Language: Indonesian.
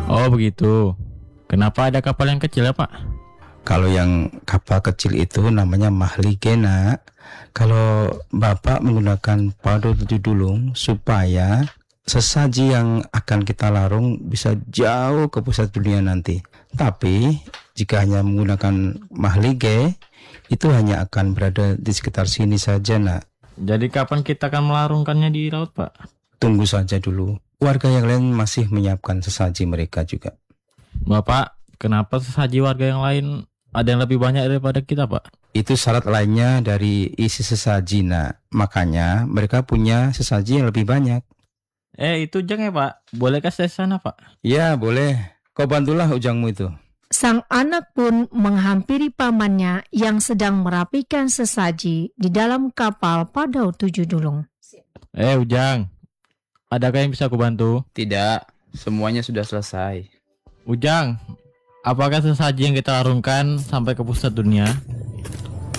Oh begitu. Kenapa ada kapal yang kecil ya Pak? Kalau yang kapal kecil itu namanya mahligena. Kalau Bapak menggunakan pada 7 dulung supaya sesaji yang akan kita larung bisa jauh ke pusat dunia nanti. Tapi jika hanya menggunakan mahlige, itu hanya akan berada di sekitar sini saja, nak. Jadi kapan kita akan melarungkannya di laut Pak? Tunggu saja dulu. Warga yang lain masih menyiapkan sesaji mereka juga. Bapak, kenapa sesaji warga yang lain ada yang lebih banyak daripada kita Pak? Itu syarat lainnya dari isi sesaji, nak. Makanya mereka punya sesaji yang lebih banyak. Itu Ujang ya Pak? Bolehkah saya sana Pak? Ya, boleh. Kau bantulah ujangmu itu. Sang anak pun menghampiri pamannya yang sedang merapikan sesaji di dalam kapal Padau 7 dulung. Ujang, adakah yang bisa aku bantu? Tidak, semuanya sudah selesai. Ujang, apakah sesaji yang kita larungkan sampai ke pusat dunia?